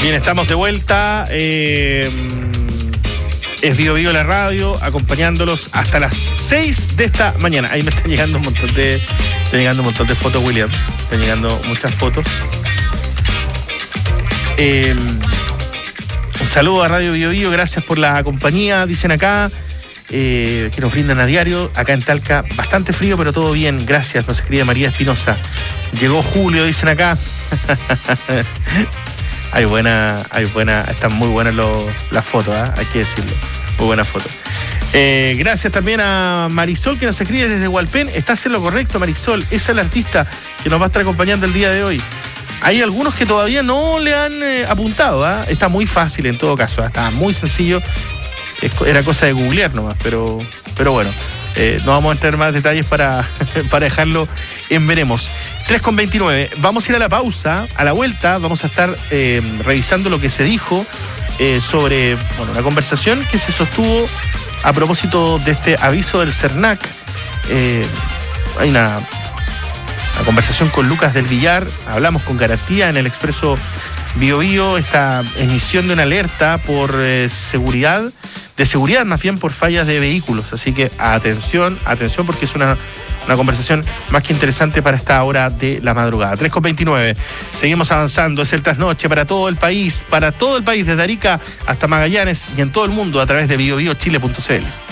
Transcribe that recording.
Bien, estamos de vuelta. Es Bio Bio la radio, acompañándolos hasta las 6 de esta mañana. Ahí me están llegando un montón de fotos, William. Están llegando muchas fotos. Un saludo a Radio Bio Bio, gracias por la compañía, dicen acá, que nos brindan a diario. Acá en Talca, bastante frío, pero todo bien, gracias, nos escribe María Espinosa. Llegó Julio, dicen acá. Hay buena, están muy buenas las fotos, hay que decirlo. Muy buenas fotos. Gracias también a Marisol, que nos escribe desde Hualpén. Estás en lo correcto, Marisol. Esa es la artista que nos va a estar acompañando el día de hoy. Hay algunos que todavía no le han apuntado, ¿eh? Está muy fácil en todo caso, está muy sencillo. Era cosa de googlear nomás, pero bueno. No vamos a entrar en más detalles para dejarlo en veremos. 3:29. Vamos a ir a la pausa. A la vuelta vamos a estar revisando lo que se dijo sobre la conversación que se sostuvo a propósito de este aviso del CERNAC. Hay una conversación con Lucas del Villar. Hablamos con garantía en el Expreso Bio Bio, esta emisión de una alerta por seguridad más bien por fallas de vehículos. Así que atención, porque es una conversación más que interesante para esta hora de la madrugada. 3:29. Seguimos avanzando. Es el trasnoche para todo el país, desde Arica hasta Magallanes y en todo el mundo a través de biobiochile.cl.